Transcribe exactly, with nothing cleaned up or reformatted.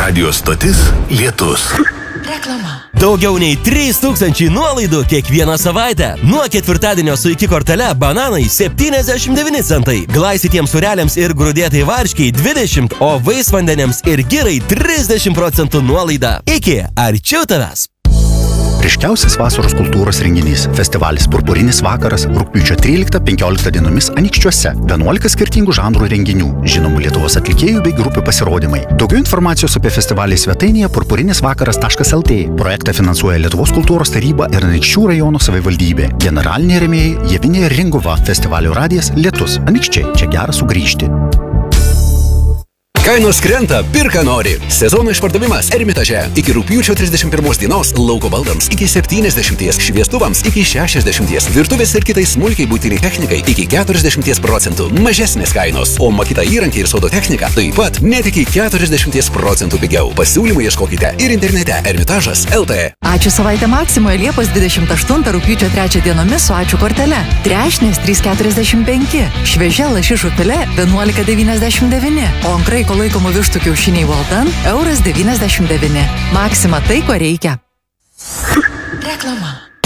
Radio stotis Lietus. Reklama. Daugiau nei trys tūkstančiai nuolaidų kiekvieną savaitę. Nuo ketvirtadienio su iki kortele bananai septyniasdešimt devyni centai. Glaistytiems sūreliams ir grūdėtai varškiai dvidešimt, o vaisvandeniams ir girai trisdešimt procentų nuolaida. Iki arčiau tavęs. Ryškiausias vasaros kultūros renginys – festivalis Purpurinis vakaras rugpjūčio tryliktą penkioliktą dienomis Anykščiuose. vienuolika skirtingų žanrų renginių, žinomų Lietuvos atlikėjų bei grupių pasirodymai. Daugiau informacijos apie festivalį svetainėje purpurinis vakaras taškas el tė. Projektą finansuoja Lietuvos kultūros taryba ir Anykščių rajono savivaldybė. Generaliniai rėmėjai Javinė ir Ringuva, festivalio radijas Lietus. Anykščiai, čia gera sugrįžti. Kainos krenta, pirka nori. Sezono išpardavimas Ermitaže. Iki rugpjūčio trisdešimt pirmos dienos lauko baldams iki septyniasdešimties, šviestuvams iki šešiasdešimties, virtuvės ir kitai smulkiai buitiniai technikai iki keturiasdešimties procentų mažesnės kainos, o makita įrankiai ir sodo technika taip pat net iki keturiasdešimties procentų pigiau. Pasiūlymų ieškokite ir internete ermitažas taškas el tė. Ačiū savaitę Maksimoje Liepos dvidešimt aštuntą rugpjūčio trečią dienomis su ačiū kortele. Trešnės trys keturiasdešimt penki, šviežia lašišų filė vienuolika devyniasdešimt devyni, o ant kraiko laikomų vištų kiaušiniai Walden euras devyniasdešimt devyni. Maksima tai, ko reikia. Reklama.